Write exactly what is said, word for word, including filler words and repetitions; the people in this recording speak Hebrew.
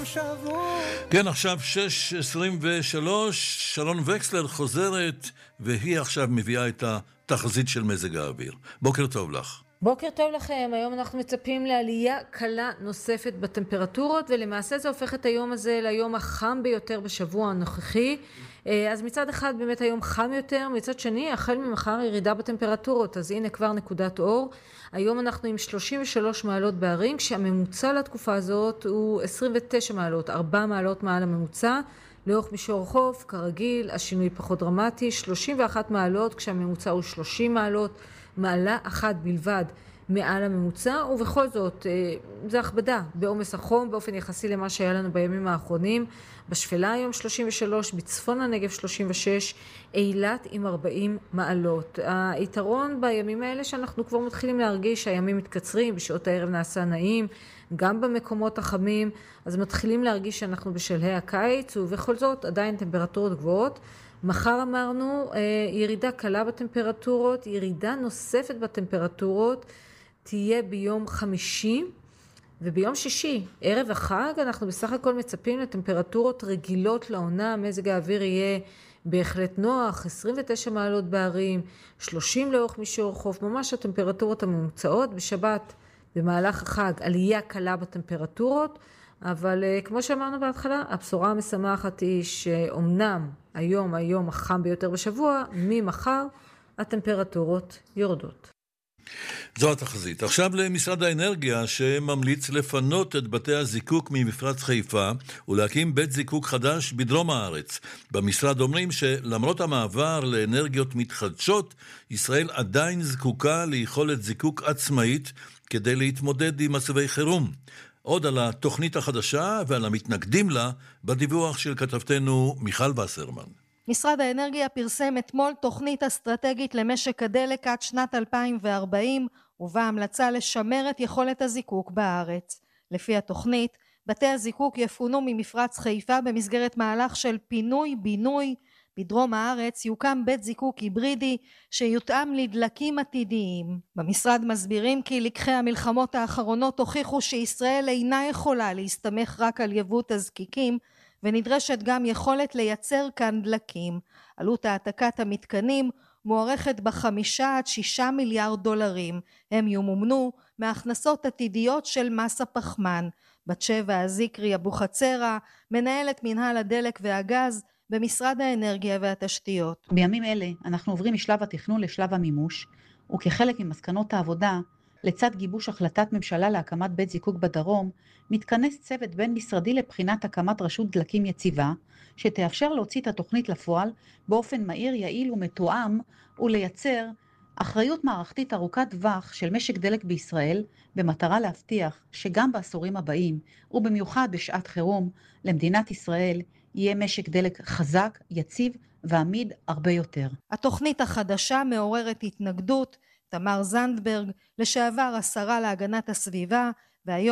כן, עכשיו שש עשרים ושלוש, שלון וקסלר חוזרת, והיא עכשיו מביאה את התחזית של מזג האוויר. בוקר טוב לך. בוקר טוב לכם. היום אנחנו מצפים לעלייה קלה נוספת בטמפרטורות, ולמעשה זה הופך את היום הזה ליום החם ביותר בשבוע הנוכחי. אז מצד אחד באמת היום חם יותר, מצד שני החל ממחר ירידה בטמפרטורות, אז הנה כבר נקודת אור. היום אנחנו עם שלושים ושלוש מעלות בערים, כשהממוצע לתקופה הזאת הוא עשרים ותשע מעלות, ארבע מעלות מעל הממוצע. לאורך מישור חוף, כרגיל, השינוי פחות דרמטי, שלושים ואחת מעלות, כשהממוצע הוא שלושים מעלות, מעלה אחת בלבד מעל הממוצע, ובכל זאת זה הכבדה בעומס החום באופן יחסי למה שהיה לנו בימים האחרונים. בשפלה היום שלושים ושלוש, בצפון הנגב שלושים ושש, אילת עם ארבעים מעלות. היתרון בימים האלה שאנחנו כבר מתחילים להרגיש שהימים מתקצרים, בשעות הערב נעשה נעים, גם במקומות החמים, אז מתחילים להרגיש שאנחנו בשלהי הקיץ, ובכל זאת עדיין טמפרטורות גבוהות. מחר אמרנו ירידה קלה בטמפרטורות, ירידה נוספת בטמפרטורות תהיה ביום חמישי, וביום שישי, ערב החג, אנחנו בסך הכל מצפים לטמפרטורות רגילות לעונה. מזג האוויר יהיה בהחלט נוח, עשרים ותשע מעלות בערים, שלושים לאורך מישור חוף, ממש הטמפרטורות הממוצעות. בשבת במהלך החג עלייה קלה בטמפרטורות, אבל כמו שאמרנו בהתחלה, הבשורה המשמחת היא שאומנם היום היום החם ביותר בשבוע, ממחר הטמפרטורות יורדות. זו התחזית. עכשיו למשרד האנרגיה שממליץ לפנות את בתי הזיקוק ממפרץ חיפה ולהקים בית זיקוק חדש בדרום הארץ. במשרד אומרים שלמרות המעבר לאנרגיות מתחדשות, ישראל עדיין זקוקה ליכולת זיקוק עצמאית כדי להתמודד עם מצבי חירום. עוד על התוכנית החדשה ועל המתנגדים לה בדיווח של כתבתנו מיכל בסרמן. משרד האנרגיה פרסם אתמול תוכנית אסטרטגית למשק הדלק עד שנת אלפיים וארבעים, ובה המלצה לשמר את יכולת הזיקוק בארץ. לפי התוכנית, בתי הזיקוק יפונו ממפרץ חיפה במסגרת מהלך של פינוי-בינוי. בדרום הארץ יוקם בית זיקוק היברידי שיותאם לדלקים עתידיים. במשרד מסבירים כי לקחי המלחמות האחרונות הוכיחו שישראל אינה יכולה להסתמך רק על יבוא תזקיקים, ונדרשת גם יכולת לייצר כאן דלקים. עלות העתקת המתקנים מוערכת בחמישה עד שישה מיליארד דולרים. הם ימומנו מהכנסות עתידיות של מס הפחמן. בת שבע הזיקרי אבוחצירא, מנהלת מנהל הדלק והגז במשרד האנרגיה והתשתיות. בימים אלה אנחנו עוברים משלב התכנון לשלב המימוש, וכחלק ממסקנות העבודה, לצד גיבוש החלטת ממשלה להקמת בית זיקוק בדרום, מתכנס צוות בין משרדי לבחינת הקמת רשות דלקים יציבה, שתאפשר להוציא את התוכנית לפועל באופן מהיר, יעיל ומתואם, ולייצר אחריות מערכתית ארוכת טווח של משק דלק בישראל, במטרה להבטיח שגם בעשורים הבאים, ובמיוחד בשעת חירום, למדינת ישראל יהיה משק דלק חזק, יציב ועמיד הרבה יותר. התוכנית החדשה מעוררת התנגדות. תמר זנדברג, לשעבר השרה להגנת הסביבה, והיום